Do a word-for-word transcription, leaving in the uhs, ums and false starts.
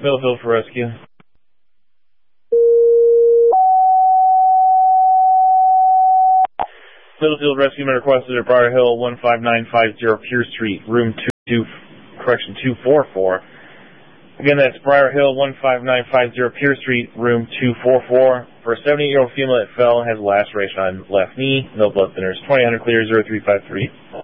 Middlefield for rescue. Middlefield rescue been requested at Briar Hill, one five nine five zero Pierce Street, room two two, correction, two four four. Again, that's Briar Hill, one five nine five zero Pierce Street, room two four four. For a seventy-eight-year-old female that fell, has a laceration on left knee, no blood thinners. twenty hundred clear, zero three five three.